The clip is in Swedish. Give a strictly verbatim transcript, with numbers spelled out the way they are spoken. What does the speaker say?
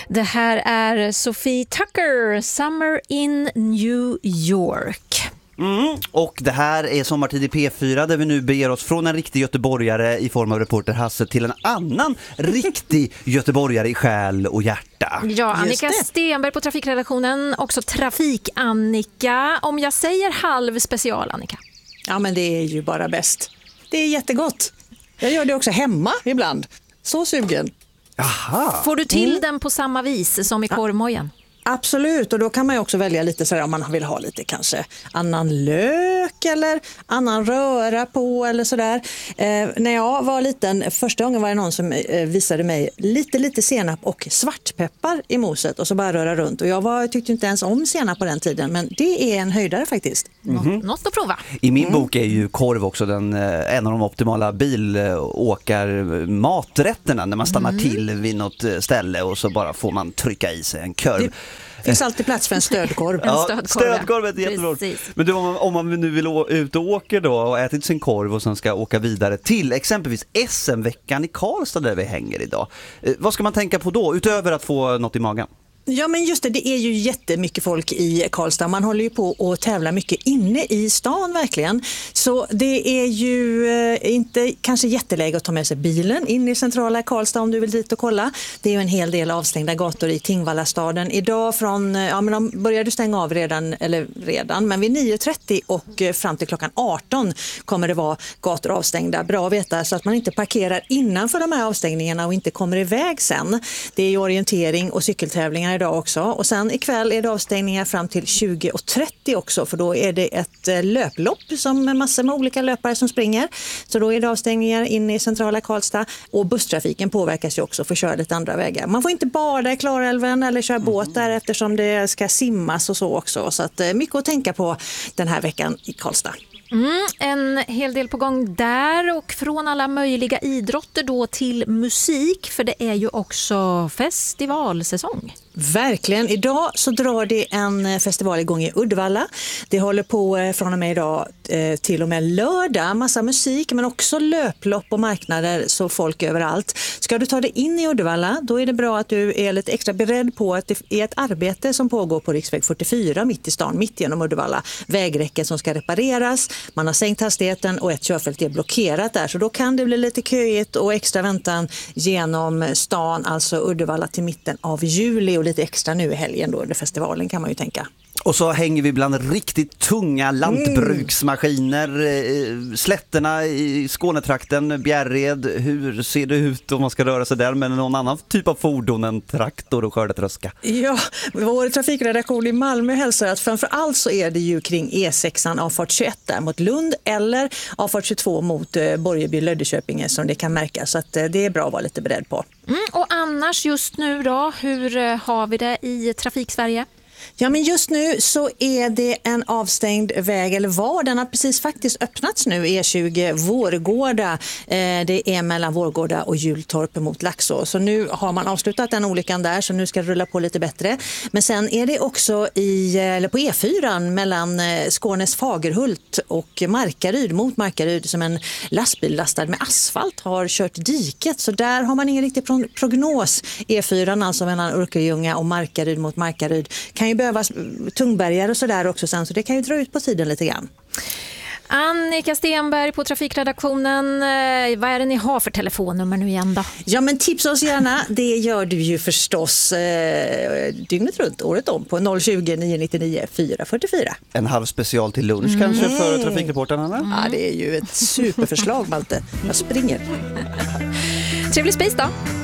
Det här är Sophie Tucker, Summer in New York. Mm. Och det här är Sommartid i P fyra där vi nu beger oss från en riktig göteborgare i form av reporter Hasse till en annan riktig göteborgare i själ och hjärta. Ja, Annika Stenberg på trafikredaktionen, också Trafik-Annika. Om jag säger halv special, Annika. Ja, men det är ju bara bäst. Det är jättegott. Jag gör det också hemma ibland. Så sugen. Aha. Får du till Mm. den på samma vis som i korvmojen? Absolut, och då kan man ju också välja lite sådär om man vill ha lite kanske annan lök eller annan röra på eller sådär. Eh, när jag var liten, första gången var det någon som eh, visade mig lite lite senap och svartpeppar i moset och så bara röra runt. Och jag var, tyckte inte ens om senap på den tiden, men det är en höjdare faktiskt. Mm-hmm. Något att prova. I min mm. bok är ju korv också den, en av de optimala bilåkar-maträtterna när man stannar mm. till vid något ställe och så bara får man trycka i sig en korv. Det finns alltid plats för en stödkorv. Ja, stödkorv, stödkorv är jättebra. Men du, om, man, om man nu vill å, ut och åka då och ätit sin korv och sen ska åka vidare till exempelvis S M-veckan i Karlstad där vi hänger idag. Eh, vad ska man tänka på då utöver att få något i magen? Ja, men just det, det är ju jättemycket folk i Karlstad. Man håller ju på att tävla mycket inne i stan verkligen. Så det är ju eh, inte kanske jätteläge att ta med sig bilen in i centrala Karlstad om du vill dit och kolla. Det är ju en hel del avstängda gator i Tingvallastaden. Idag från, ja men de började stänga av redan, eller redan, men vid nio trettio och fram till klockan arton kommer det vara gator avstängda. Bra att veta så att man inte parkerar innanför de här avstängningarna och inte kommer iväg sen. Det är ju orientering och cykeltävlingar idag också. Och sen ikväll är det avstängningar fram till tjugo trettio också, för då är det ett löplopp som med massor med olika löpare som springer. Så då är det avstängningar inne i centrala Karlstad och busstrafiken påverkas ju också för att köra lite andra vägar. Man får inte bada i Klarälven eller köra båt där eftersom det ska simmas och så också. Så att mycket att tänka på den här veckan i Karlstad. Mm, en hel del på gång där och från alla möjliga idrotter då till musik, för det är ju också festivalsäsong. Verkligen. Idag så drar det en festival igång i Uddevalla. Det håller på från och med idag till och med lördag. Massa musik men också löplopp och marknader så folk överallt. Ska du ta dig in i Uddevalla, då är det bra att du är lite extra beredd på att det är ett arbete som pågår på riksväg fyrtiofyra mitt i stan, mitt genom Uddevalla. Vägräcken som ska repareras, man har sänkt hastigheten och ett körfält är blockerat där. Så då kan det bli lite köigt och extra väntan genom stan, alltså Uddevalla till mitten av juli och lite extra nu i helgen då under festivalen kan man ju tänka. Och så hänger vi bland riktigt tunga lantbruksmaskiner, mm. slätterna i Skånetrakten, Bjärred. Hur ser det ut om man ska röra sig där med någon annan typ av fordon än traktor och skördetröska? Ja, vår trafikredaktion i Malmö hälsar att framförallt så är det ju kring E sexan avfart tjugoett där mot Lund eller avfart tjugotvå mot Borgeby, Löddeköpinge som det kan märkas. Så att det är bra att vara lite beredd på. Mm, och annars just nu då, hur har vi det i Trafiksverige? Ja, men just nu så är det en avstängd väg, eller var den har precis faktiskt öppnats nu, E tjugo Vårgårda. Eh, det är mellan Vårgårda och Hjultorp mot Laxå. Så nu har man avslutat den olyckan där, så nu ska det rulla på lite bättre. Men sen är det också i, eller på E fyran mellan Skånes Fagerhult och Markaryd mot Markaryd som en lastbil lastad med asfalt har kört diket. Så där har man ingen riktig prognos. E fyran alltså mellan Örkelljunga och Markaryd mot Markaryd kan ju behövas tungbärgare och sådär också sen, så det kan ju dra ut på tiden lite grann. Annika Stenberg på trafikredaktionen, vad är det ni har för telefonnummer nu igen då? Ja, men tipsa oss gärna, det gör du ju förstås eh, dygnet runt, året om på noll tjugo, nio nittionio, fyra fyrtiofyra. En halv special till lunch mm. kanske för trafikreporten, Anna? Mm. Ja, det är ju ett superförslag, Malte. Jag springer. Trevlig spis då!